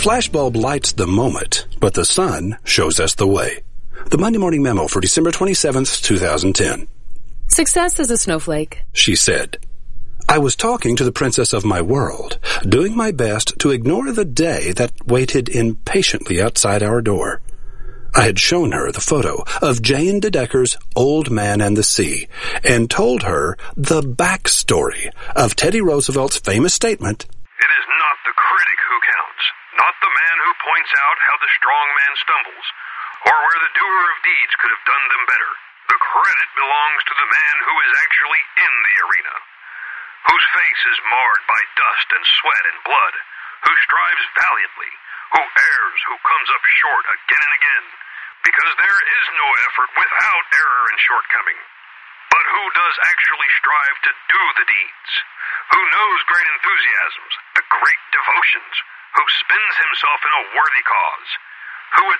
flashbulb lights the moment, but the sun shows us the way. The Monday Morning Memo for December 27th, 2010. Success is a snowflake, she said. I was talking to the princess of my world, doing my best to ignore the day that waited impatiently outside our door. I had shown her the photo of Jane DeDecker's Old Man and the Sea and told her the backstory of Teddy Roosevelt's famous statement, "It is not the critic who counts, not the man who points out how the strong man stumbles, or where the doer of deeds could have done them better. The credit belongs to the man who is actually in the arena, whose face is marred by dust and sweat and blood, who strives valiantly, who errs, who comes up short again and again, because there is no effort without error and shortcoming, but who does actually strive to do the deeds, who knows great enthusiasms, the great devotions, who spends himself in a worthy cause, who at